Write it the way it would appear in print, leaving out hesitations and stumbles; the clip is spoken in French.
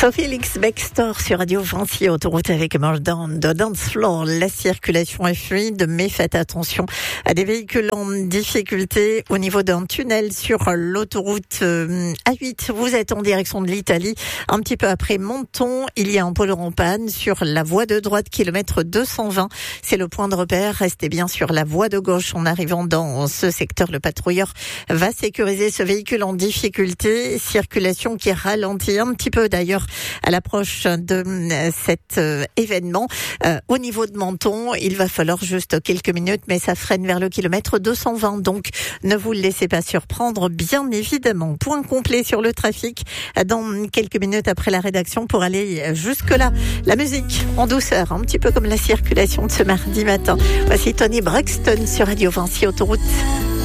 Sophie Lix Baxter sur Radio Fancy, autoroute avec Mardan de Dance Floor. La circulation est fluide, mais faites attention à des véhicules en difficulté au niveau d'un tunnel sur l'autoroute A8. Vous êtes en direction de l'Italie. Un petit peu après Menton, il y a un pôle en panne sur la voie de droite, kilomètre 220. C'est le point de repère. Restez bien sur la voie de gauche en arrivant dans ce secteur. Le patrouilleur va sécuriser ce véhicule en difficulté. Circulation qui ralentit un petit peu d'ailleurs à l'approche de cet événement. Au niveau de Menton, il va falloir juste quelques minutes, mais ça freine vers le kilomètre 220. Donc, ne vous laissez pas surprendre, bien évidemment. Point complet sur le trafic dans quelques minutes après la rédaction pour aller jusque-là. La musique en douceur, un petit peu comme la circulation de ce mardi matin. Voici Tony Braxton sur Radio Fancy Autoroute.